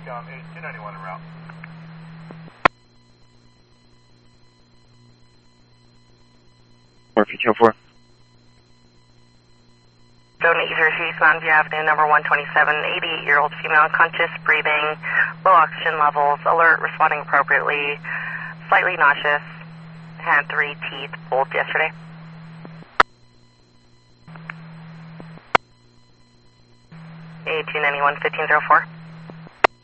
291 en route. Morphe 4. Zone 803, Mountain View Avenue, number 127, 88-year-old female, conscious, breathing, low oxygen levels, alert, responding appropriately, slightly nauseous, had 3 teeth pulled yesterday. A291 1504.